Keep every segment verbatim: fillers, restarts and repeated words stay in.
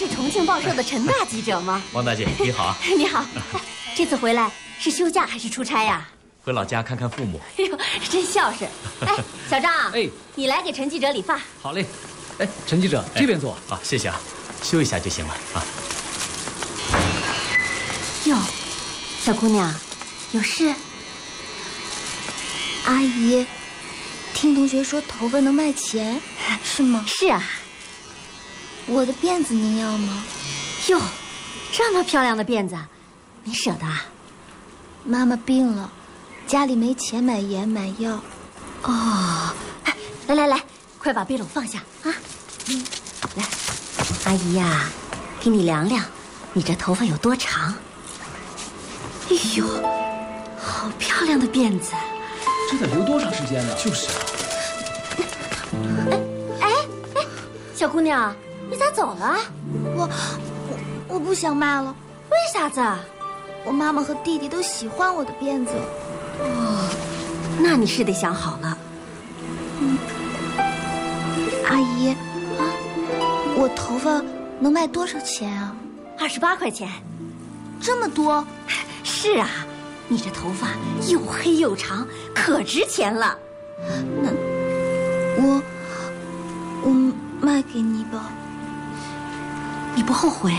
是重庆报社的陈大记者吗？ 王大姐，你好。 你好，这次回来是休假还是出差呀？ 回老家看看父母。 哎呦，真孝顺。哎，小张， 哎， 你来给陈记者理发。 好嘞。哎，陈记者，这边坐。 啊，谢谢啊，修一下就行了啊。 哟，小姑娘，有事？ 阿姨，听同学说头发能卖钱，是吗？ 是啊。 我的辫子您要吗？ 哟，这么漂亮的辫子，你舍得啊？ 妈妈病了，家里没钱买盐买药。 哦，哎，来来来，快把背篓放下啊！嗯，来，阿姨呀，给你量量，你这头发有多长？哎呦，好漂亮的辫子！ 这得留多长时间呢？ 就是啊。 哎哎哎，小姑娘，你咋走了？ 我我我不想卖了。 为啥子？ 我妈妈和弟弟都喜欢我的辫子。 哦，那你是得想好了。 嗯，阿姨，啊，我头发能卖多少钱啊？ 二十八块钱。 这么多？ 是啊，你这头发又黑又长，可值钱了。 那我我卖给你吧。 你不后悔？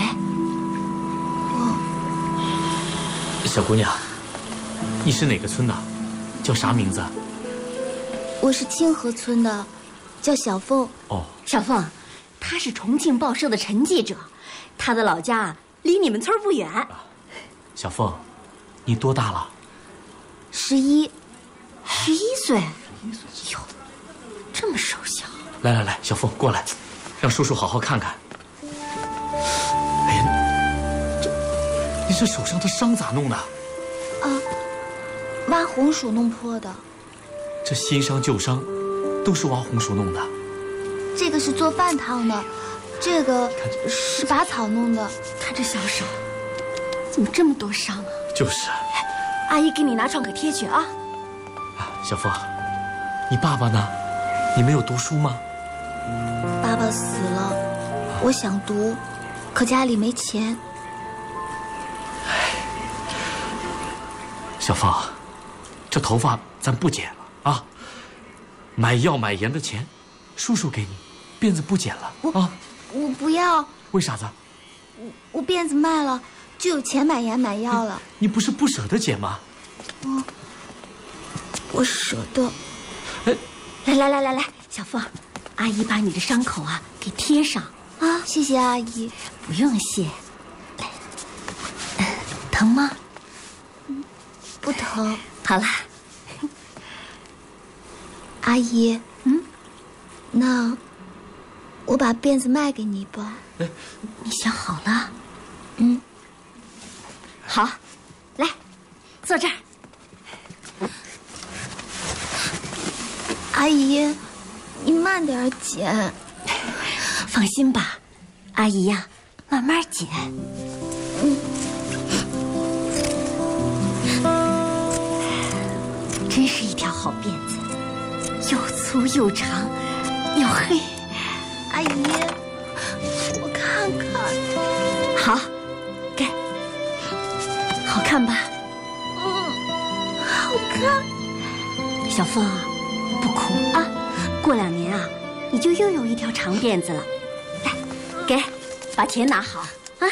小姑娘，你是哪个村的？叫啥名字？ 我是清河村的，叫小凤。 哦， 小凤，他是重庆报社的陈记者，他的老家离你们村不远。 小凤，你多大了？ 十一。 十一岁。十一岁。哟，这么瘦小。 来来来，小凤过来，让叔叔好好看看。哎呀，这你这手上的伤咋弄的？ 啊，挖红薯弄破的。 这新伤旧伤，都是挖红薯弄的。 这个是做饭烫的，这个是拔草弄的。 看这小手，怎么这么多伤啊？ 就是。 阿姨给你拿创可贴去啊。 小凤，你爸爸呢？你没有读书吗？ 爸爸死了，我想读，可家里没钱。 小凤，这头发咱不剪了啊！买药买盐的钱，叔叔给你，辫子不剪了啊！ 我不要。 为啥子？ 我我辫子卖了，就有钱买盐买药了。 你不是不舍得剪吗？ 我我舍得。 哎， 来来来来来，小凤，阿姨把你的伤口啊给贴上啊！ 谢谢阿姨。 不用谢。来，疼吗？ 不疼。 好了。 阿姨， 嗯， 那我把辫子卖给你吧。 你想好了？ 嗯。 好，来，坐这儿。 阿姨，你慢点剪。 放心吧，阿姨呀，慢慢剪。 嗯。 真是一条好辫子，又粗又长，又黑。 阿姨，我看看。 好，给。好看吧？ 嗯，好看。 小凤，不哭啊！过两年啊，你就又有一条长辫子了。来，给，把钱拿好啊！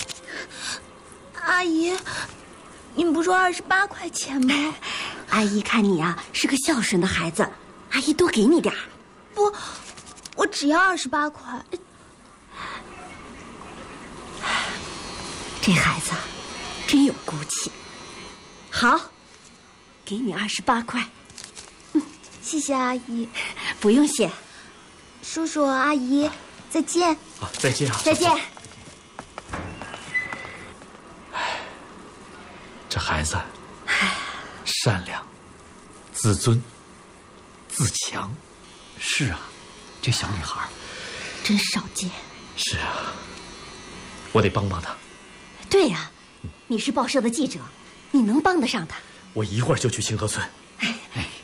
阿姨，你不说二十八块钱吗？ 阿姨看你啊是个孝顺的孩子，阿姨多给你点儿。 不，我只要二十八块。 这孩子真有骨气。好，给你二十八块。 嗯，谢谢阿姨。 不用谢。 叔叔阿姨，再见。 啊，再见啊！ 再见。 哎，这孩子。善良、自尊、自强， 是啊，这小女孩真少见。 是啊，我得帮帮她。 对呀、啊，你是报社的记者，你能帮得上她。 我一会儿就去清河村。 哎，